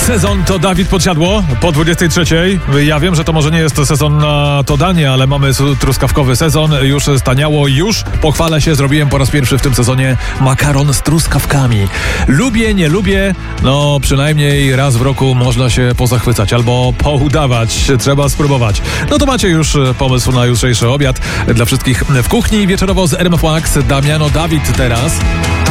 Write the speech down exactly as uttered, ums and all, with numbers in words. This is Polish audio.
Sezon to Dawid Podsiadło po dwudziestej trzeciej. Ja wiem, że to może nie jest sezon na to danie, ale mamy truskawkowy sezon. Już staniało, już pochwalę się, zrobiłem po raz pierwszy w tym sezonie makaron z truskawkami. Lubię, nie lubię, no przynajmniej raz w roku można się pozachwycać albo poudawać. Trzeba spróbować. No to macie już pomysł na jutrzejszy obiad dla wszystkich w kuchni. Wieczorowo z R M F Wax Damiano Dawid teraz.